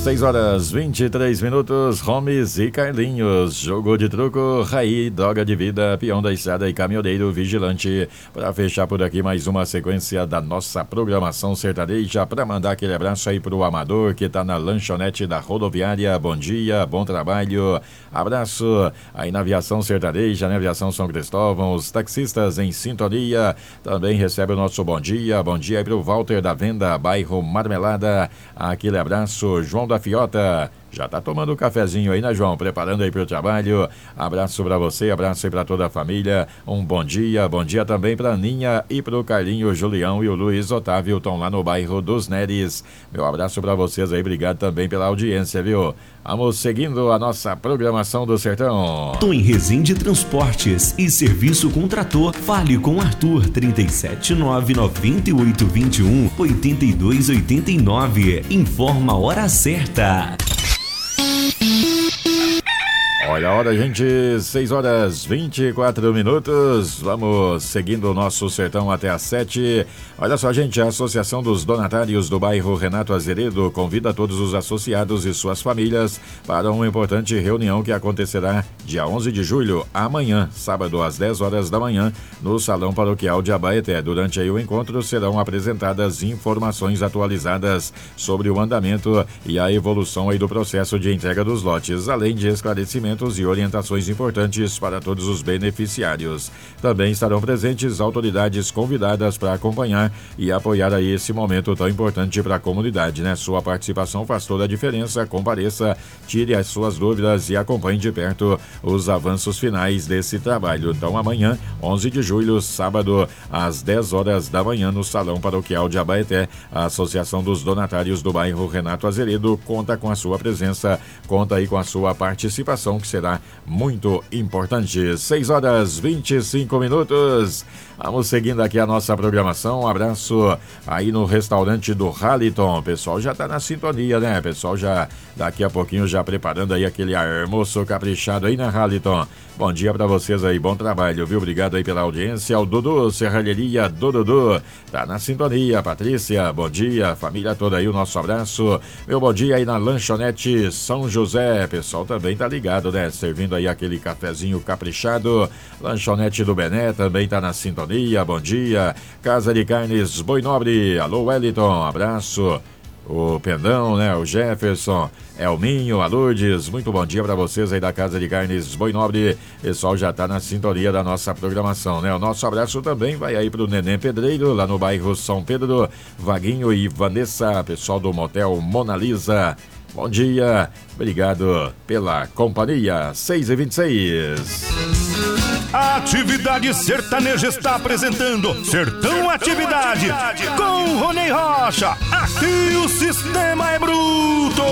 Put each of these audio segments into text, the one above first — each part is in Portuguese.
6h23, Homes e Carlinhos. Jogo de truco, Raí, Droga de Vida, Peão da Estrada e Caminhoneiro Vigilante. Para fechar por aqui mais uma sequência da nossa programação sertaneja. Para mandar aquele abraço aí pro Amador, que tá na lanchonete da rodoviária. Bom dia, bom trabalho. Abraço aí na aviação sertaneja, né? Aviação São Cristóvão. Os taxistas em sintonia também recebem o nosso bom dia. Bom dia aí pro Walter da Venda, bairro Marmelada. Aquele abraço, João da Fiota. Já tá tomando um cafezinho aí, né, João? Preparando aí pro trabalho. Abraço pra você, abraço aí pra toda a família. Um bom dia também pra Aninha e pro Carlinho, o Julião e o Luiz Otávio estão lá no bairro dos Neres. Meu abraço pra vocês aí, obrigado também pela audiência, viu? Vamos seguindo a nossa programação do Sertão. Tom em Resende Transportes e Serviço com Trator. Fale com Arthur, 379-9821-8289. Informa a hora certa. Olha a hora, gente, 6h24. Vamos seguindo o nosso Sertão até às 7. Olha só, gente, a Associação dos Donatários do bairro Renato Azeredo convida todos os associados e suas famílias para uma importante reunião que acontecerá dia 11 de julho, amanhã, sábado, às 10 horas da manhã, no Salão Paroquial de Abaeté. Durante aí o encontro serão apresentadas informações atualizadas sobre o andamento e a evolução aí do processo de entrega dos lotes, além de esclarecimentos e orientações importantes para todos os beneficiários. Também estarão presentes autoridades convidadas para acompanhar e apoiar aí esse momento tão importante para a comunidade, né? Sua participação faz toda a diferença. Compareça, tire as suas dúvidas e acompanhe de perto os avanços finais desse trabalho. Então amanhã, 11 de julho, sábado, às 10 horas da manhã, no Salão Paroquial de Abaeté, a Associação dos Donatários do bairro Renato Azeredo conta com a sua presença, conta aí com a sua participação, que será muito importante. 6h25. Vamos seguindo aqui a nossa programação. Um abraço aí no restaurante do Halliton. O pessoal já tá na sintonia, né? O pessoal já daqui a pouquinho já preparando aí aquele almoço caprichado aí na Halliton. Bom dia pra vocês aí, bom trabalho, viu? Obrigado aí pela audiência. O Dudu, Serralheria do Dudu, tá na sintonia. Patrícia, bom dia. Família toda aí, o nosso abraço. Meu bom dia aí na lanchonete São José. O pessoal também tá ligado, né? Servindo aí aquele cafezinho caprichado. Lanchonete do Bené também tá na sintonia. Bom dia. Casa de Carnes Boi Nobre. Alô, Wellington, abraço. O Pendão, né? O Jefferson, Elminho, a Lourdes, muito bom dia para vocês aí da Casa de Carnes Boi Nobre. O pessoal já tá na sintonia da nossa programação, né? O nosso abraço também vai aí pro Neném Pedreiro, lá no bairro São Pedro, Vaguinho e Vanessa, pessoal do Motel Mona Lisa. Bom dia, obrigado pela companhia. 6h26. A Atividade Sertaneja está apresentando Sertão Atividade com Rony Rocha. Aqui o sistema é bruto.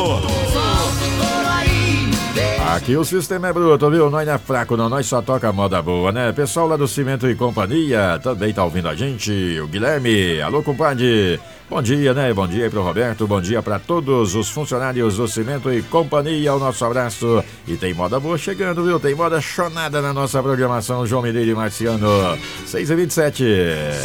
Aqui o sistema é bruto, viu? Nós não é fraco não, nós só toca moda boa, né? Pessoal lá do Cimento e Companhia também tá ouvindo a gente. O Guilherme, alô compadre. Bom dia, né? Bom dia aí pro Roberto, bom dia para todos os funcionários do Cimento e Companhia, o nosso abraço. E tem moda boa chegando, viu? Tem moda chonada na nossa programação, João Mineiro e Marciano. 6h27.